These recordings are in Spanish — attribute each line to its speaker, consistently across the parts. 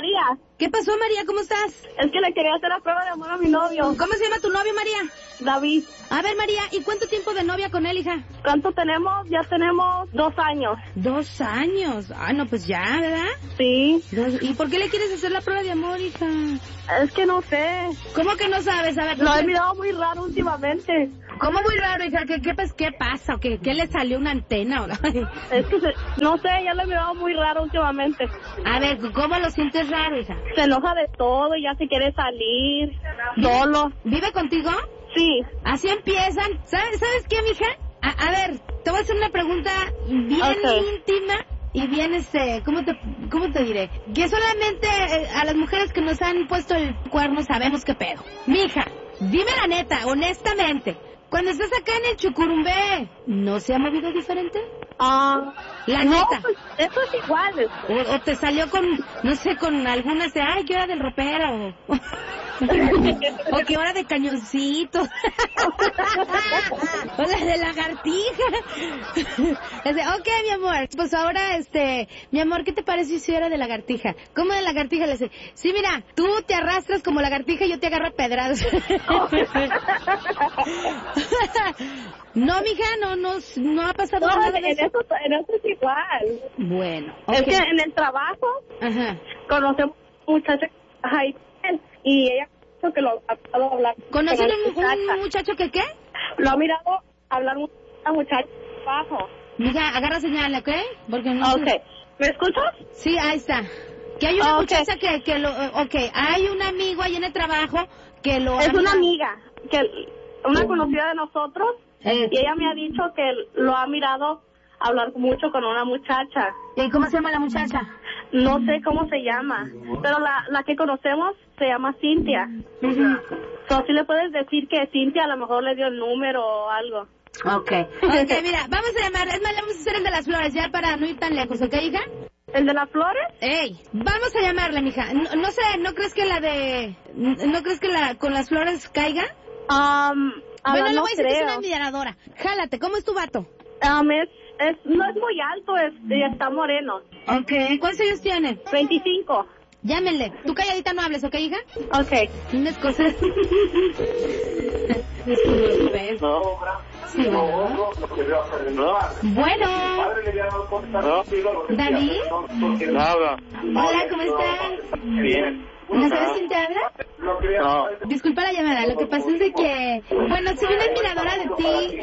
Speaker 1: María.
Speaker 2: ¿Qué pasó, María? ¿Cómo estás?
Speaker 1: Es que le quería hacer la prueba de amor a mi novio.
Speaker 2: ¿Cómo se llama tu novio, María?
Speaker 1: David.
Speaker 2: A ver, María, ¿y cuánto tiempo de novia con él, hija?
Speaker 1: ¿Cuánto tenemos? Ya tenemos 2 años.
Speaker 2: 2 años. Ah, no, pues ya, ¿verdad?
Speaker 1: Sí.
Speaker 2: ¿Y por qué le quieres hacer la prueba de amor, hija?
Speaker 1: Es que no sé.
Speaker 2: ¿Cómo que no sabes? A ver,
Speaker 1: Lo he mirado muy raro últimamente.
Speaker 2: ¿Cómo muy raro, hija? ¿Qué pasa? ¿Qué le salió una antena?
Speaker 1: Es que no sé, ya lo he mirado muy raro últimamente.
Speaker 2: A ver, ¿cómo lo sientes raro, hija?
Speaker 1: Se enoja de todo y ya se quiere salir solo.
Speaker 2: ¿Vive contigo?
Speaker 1: Sí.
Speaker 2: Así empiezan. ¿Sabes qué, mija? A ver, te voy a hacer una pregunta bien íntima y bien, ¿cómo te diré? Que solamente a las mujeres que nos han puesto el cuerno sabemos qué pedo. Mija, dime la neta, honestamente. Cuando estás acá en el Chucurumbé, ¿no se ha movido diferente? La neta.
Speaker 1: No, pues eso es igual.
Speaker 2: O te salió con, no sé, con algunas de, ay, que hora del ropero. O que hora de cañoncito. O la de lagartija. Ok, mi amor. Pues ahora, mi amor, ¿qué te parece si era de lagartija? ¿Cómo de lagartija? Le dice, sí, mira, tú te arrastras como lagartija y yo te agarro a pedradas. No, mija, no ha pasado nada de eso.
Speaker 1: En eso es igual.
Speaker 2: Bueno, okay.
Speaker 1: Es que en el trabajo conocemos muchachas y ella dijo que lo ha mirado hablar.
Speaker 2: ¿Conocen un muchacho que qué?
Speaker 1: Lo ha mirado hablar una muchacha de trabajo.
Speaker 2: Mija, agarra señal, ¿ok? Porque no
Speaker 1: ¿Me escuchas?
Speaker 2: Sí, ahí está. Que hay una muchacha que lo... Ok, hay un amigo ahí en el trabajo que lo...
Speaker 1: Es una amiga, una conocida de nosotros, y ella me ha dicho que lo ha mirado hablar mucho con una muchacha.
Speaker 2: ¿Y cómo se llama la muchacha?
Speaker 1: No sé cómo se llama, pero la que conocemos se llama Cintia. So, si le puedes decir que Cintia a lo mejor le dio el número o algo.
Speaker 2: Ok, mira, vamos a llamar, es más, le vamos a hacer el de las flores ya para no ir tan lejos, ¿ok, hija?
Speaker 1: ¿El de las flores?
Speaker 2: Ey, vamos a llamarle, mija. No sé, ¿no crees que con las flores caiga? Bueno, le voy a decir que es una miradora. Jálate, ¿cómo es tu vato?
Speaker 1: No es muy alto, está moreno.
Speaker 2: Ok, ¿cuántos años tiene?
Speaker 1: 25.
Speaker 2: Llámenle. Tú calladita no hables, ¿ok, hija?
Speaker 1: Ok.
Speaker 2: Unas cosas. Sí, bueno. ¿David? Hola, ¿cómo estás?
Speaker 3: Bien.
Speaker 2: ¿No sabes quién te habla?
Speaker 3: No.
Speaker 2: Disculpa la llamada, lo que pasa es de que... Bueno, soy una admiradora de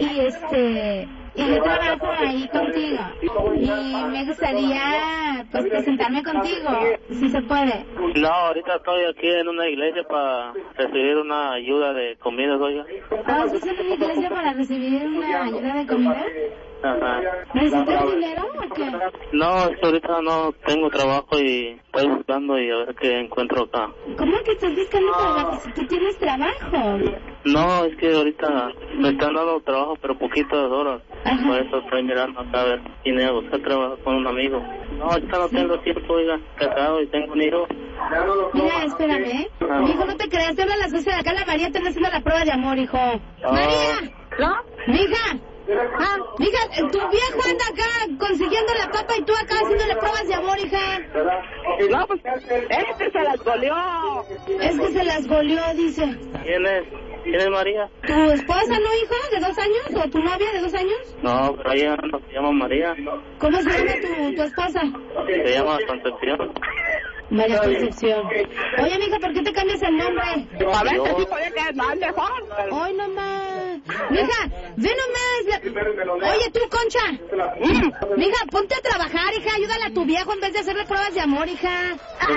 Speaker 2: ti y yo trabajo ahí contigo. Y me gustaría, pues, presentarme contigo, si se puede.
Speaker 3: No, ahorita estoy aquí en una iglesia para recibir una ayuda de comida, oiga.
Speaker 2: ¿Estás en una iglesia para recibir una ayuda de comida?
Speaker 3: Ajá.
Speaker 2: ¿Necesitas dinero o qué?
Speaker 3: No, ahorita no tengo trabajo y estoy buscando y a ver qué encuentro acá.
Speaker 2: ¿Cómo que estás buscando trabajo si tú tienes trabajo?
Speaker 3: No, es que ahorita me están dando trabajo, pero poquitas horas. Por eso estoy mirando acá a ver si me voy a buscar trabajo con un amigo. No, ahorita no tengo tiempo, oiga, casado y tengo un hijo.
Speaker 2: Mira, espérame, Hijo, no te creas, te hablan las 12 de acá, la María te está haciendo la prueba de amor, hijo. ¡María!
Speaker 1: ¿No?
Speaker 2: ¡Mija! Mija, tu viejo anda acá consiguiendo la papa y tú acá haciéndole pruebas de amor, hija.
Speaker 1: No, pues, se las goleó.
Speaker 2: Es que se las goleó, dice.
Speaker 3: ¿Quién es María?
Speaker 2: ¿Tu esposa, no, hijo, de 2 años? ¿O tu novia de 2 años?
Speaker 3: No, pero ella no se llama María.
Speaker 2: ¿Cómo se llama tu esposa?
Speaker 3: Se llama Concepción.
Speaker 2: María Concepción. Oye, mija, ¿por qué te cambias el nombre?
Speaker 1: A ver, si puede quedar más mejor.
Speaker 2: Ay, nomás. Mija, ve nomás. Oye, tú, Concha. Mija, ponte a trabajar, hija. Ayúdale a tu viejo en vez de hacerle pruebas de amor, hija.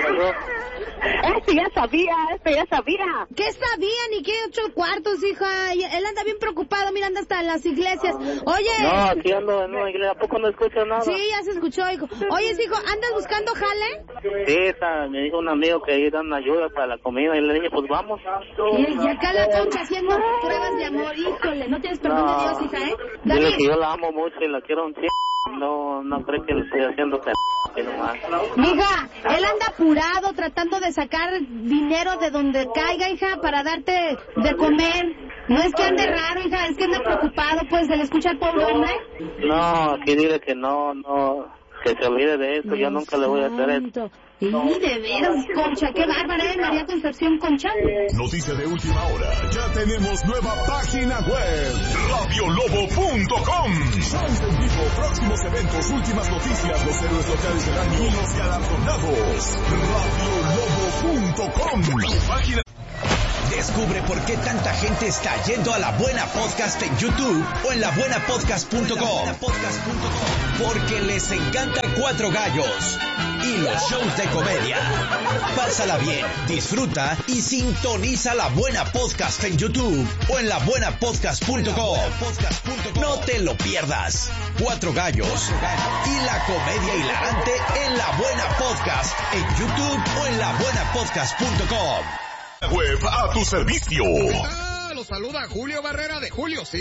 Speaker 1: Este ya sabía.
Speaker 2: ¿Qué sabía? Ni qué 8 cuartos, hija. Él anda bien preocupado, mira, anda hasta en las iglesias. Oye.
Speaker 3: No, aquí ando en una iglesia. ¿A poco no escuchas nada?
Speaker 2: Sí, ya se escuchó, hijo. Oye, hijo, ¿andas buscando jale?
Speaker 3: Sí, me dijo un amigo que ahí dan ayuda para la comida y le dije, pues vamos.
Speaker 2: Y acá la Concha haciendo pruebas de amor, híjole, no tienes perdón de Dios, hija, ¿eh?
Speaker 3: Dile que yo la amo mucho y la quiero un chico. No creo que lo estoy haciendo nomás.
Speaker 2: Mija, él anda apurado tratando de sacar dinero de donde caiga, hija, para darte de comer. No es que ande raro, hija, es que anda preocupado, pues, ¿se le escucha al pobre hombre?
Speaker 3: No, aquí dile que no que se olvide de eso, ya nunca le voy a hacer eso.
Speaker 2: Y de veras, Concha, qué bárbara, María Concepción Concha.
Speaker 4: Noticia de última hora, ya tenemos nueva página web, radiolobo.com. Shows en vivo, próximos eventos, últimas noticias, los héroes locales del año y los galardonados. radiolobo.com. Página.
Speaker 5: Descubre por qué tanta gente está yendo a La Buena Podcast en YouTube o en labuenapodcast.com. Porque les encantan Cuatro Gallos y los shows de comedia. Pásala bien, disfruta y sintoniza La Buena Podcast en YouTube o en labuenapodcast.com. No te lo pierdas. Cuatro Gallos y la comedia hilarante en La Buena Podcast en YouTube o en labuenapodcast.com.
Speaker 4: Web a tu servicio.
Speaker 6: Los saluda Julio Barrera de Julio's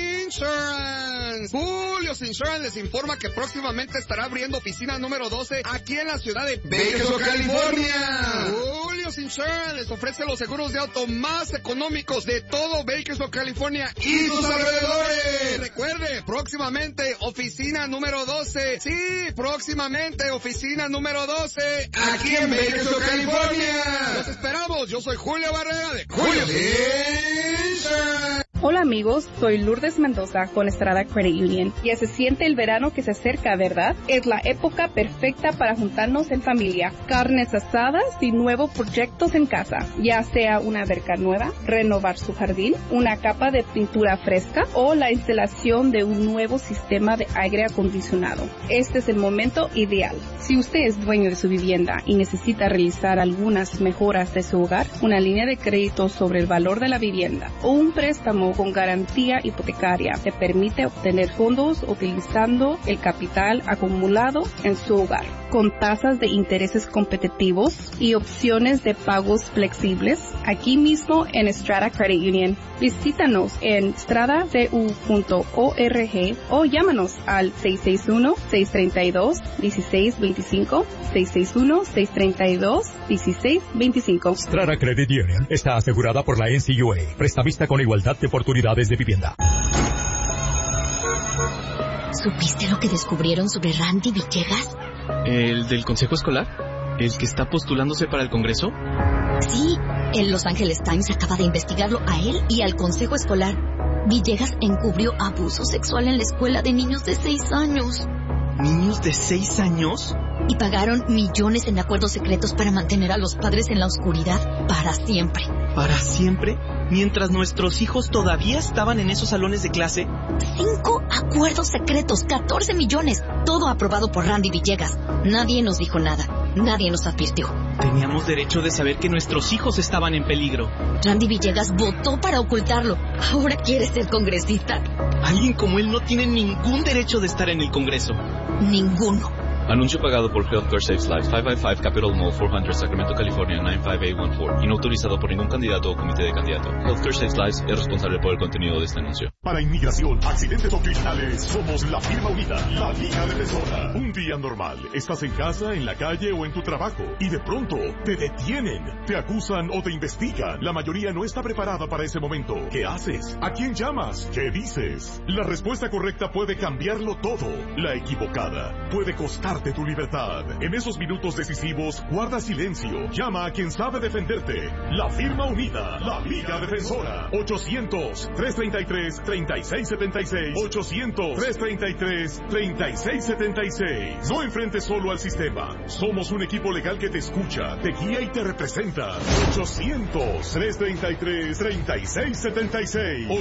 Speaker 6: Insurance. Julio's Insurance les informa que próximamente estará abriendo oficina número 12 aquí en la ciudad de Bakersfield, California. Julio's Insurance les ofrece los seguros de auto más económicos de todo Bakersfield, California y sus alrededores. Recuerde, próximamente oficina número 12. Sí, próximamente oficina número 12 aquí en Bakersfield, California. Los esperamos. Yo soy Julio Barrera de Julio's Insurance.
Speaker 7: Hola amigos, soy Lourdes Mendoza con Estrada Credit Union. Ya se siente el verano que se acerca, ¿verdad? Es la época perfecta para juntarnos en familia, carnes asadas y nuevos proyectos en casa, ya sea una alberca nueva, renovar su jardín, una capa de pintura fresca o la instalación de un nuevo sistema de aire acondicionado. Este es el momento ideal. Si usted es dueño de su vivienda y necesita realizar algunas mejoras de su hogar, una línea de crédito sobre el valor de la vivienda o un préstamo con garantía hipotecaria te permite obtener fondos utilizando el capital acumulado en su hogar, con tasas de intereses competitivos y opciones de pagos flexibles aquí mismo en Estrada Credit Union. Visítanos en stradacu.org o llámanos al 661-632-1625, 661-632-1625.
Speaker 8: Estrada Credit Union está asegurada por la NCUA, prestamista con igualdad de oportunidades de vivienda.
Speaker 9: ¿Supiste lo que descubrieron sobre Randy Villegas?
Speaker 10: ¿El del consejo escolar? ¿El que está postulándose para el Congreso?
Speaker 9: Sí, el Los Angeles Times acaba de investigarlo a él y al consejo escolar. Villegas encubrió abuso sexual en la escuela de niños de 6 años.
Speaker 10: ¿Niños de 6 años?
Speaker 9: Y pagaron millones en acuerdos secretos para mantener a los padres en la oscuridad para siempre.
Speaker 10: ¿Para siempre? Mientras nuestros hijos todavía estaban en esos salones de clase.
Speaker 9: 5 acuerdos secretos, 14 millones, todo aprobado por Randy Villegas. Nadie nos dijo nada, nadie nos advirtió.
Speaker 10: Teníamos derecho de saber que nuestros hijos estaban en peligro.
Speaker 9: Randy Villegas votó para ocultarlo. Ahora quiere ser congresista.
Speaker 10: Alguien como él no tiene ningún derecho de estar en el Congreso.
Speaker 9: Ninguno.
Speaker 11: Anuncio pagado por Healthcare Saves Lives, 555 Capitol Mall, 400, Sacramento, California, 95814. Y no autorizado por ningún candidato o comité de candidato. Healthcare Saves Lives es responsable por el contenido de este anuncio.
Speaker 4: Para inmigración, accidentes o criminales, somos la firma unida, la Liga Defensora. Un día normal, estás en casa, en la calle o en tu trabajo, y de pronto te detienen, te acusan o te investigan. La mayoría no está preparada para ese momento. ¿Qué haces? ¿A quién llamas? ¿Qué dices? La respuesta correcta puede cambiarlo todo. La equivocada puede costarte tu libertad. En esos minutos decisivos, guarda silencio. Llama a quien sabe defenderte. La firma unida, la Liga Defensora. 800-333-3676. 800-333-3676. No enfrentes solo al sistema. Somos un equipo legal que te escucha, te guía y te representa. 800-333-3676.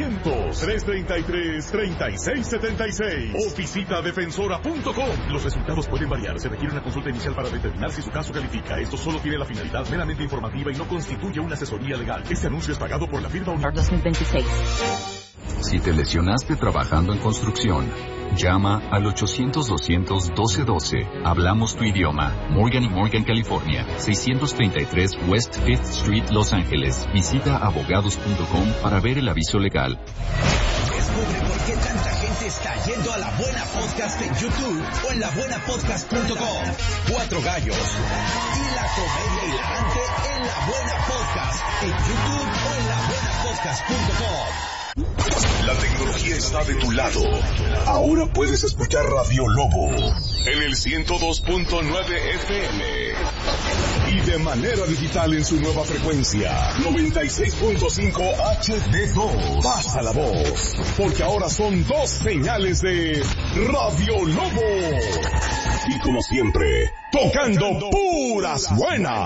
Speaker 4: 800-333-3676. O visita defensora.com. Los resultados pueden variar. Se requiere una consulta inicial para determinar si su caso califica. Esto solo tiene la finalidad meramente informativa y no constituye una asesoría legal. Este anuncio es pagado por la firma Unidad
Speaker 9: 2026.
Speaker 12: Si te lesionaste trabajando en construcción, llama al 800-200-1212. Hablamos tu idioma. Morgan & Morgan, California. 633 West 5th Street, Los Ángeles. Visita abogados.com para ver el aviso legal.
Speaker 5: Descubre por qué tanta gente está yendo a La Buena Podcast en YouTube o en labuenapodcast.com. Cuatro Gallos y la comedia hilarante en La Buena Podcast en YouTube o en labuenapodcast.com.
Speaker 4: La tecnología está de tu lado. Ahora puedes escuchar Radio Lobo en el 102.9 FM y de manera digital en su nueva frecuencia 96.5 HD2. Pasa la voz, porque ahora son 2 señales de Radio Lobo. Y como siempre, tocando puras buenas.